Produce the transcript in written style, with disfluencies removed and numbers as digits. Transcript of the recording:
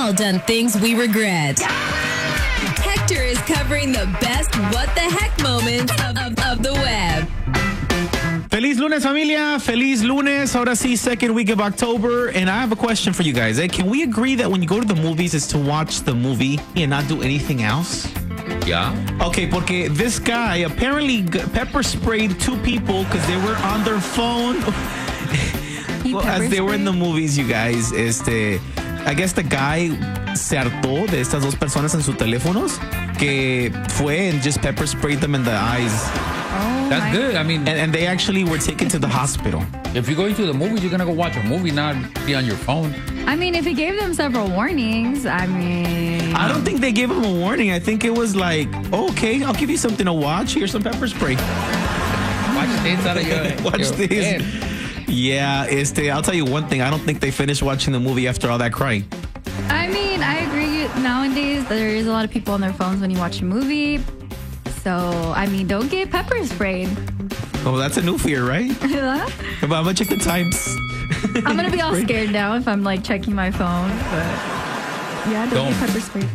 all done things we regret. Hector is covering the best what the heck moments of the web. Feliz lunes, familia. Feliz lunes. Ahora sí, second week of October. And I have a question for you guys. Can we agree that when you go to the movies, it's to watch the movie and not do anything else? Yeah. Okay, porque this guy apparently pepper sprayed two people because they were on their phone. Well, as they were in the movies, you guys, I guess the guy se hartó de estas dos personas en sus teléfonos que fue and just pepper sprayed them in the eyes. Oh, that's good. I mean, and they actually were taken to the hospital. If you're going to the movies, you're gonna go watch a movie, not be on your phone. I mean, if he gave them several warnings, I don't think they gave him a warning. I think it was like, okay, I'll give you something to watch. Here's some pepper spray. Watch this out of your Watch this. head. Yeah, I'll tell you one thing. I don't think they finished watching the movie after all that crying. I mean, I agree. Nowadays, there is a lot of people on their phones when you watch a movie. So, I mean, don't get pepper sprayed. Oh, that's a new fear, right? Yeah. But I'm going to check the times. I'm going to be all scared now if I'm like checking my phone. But yeah, don't get pepper sprayed.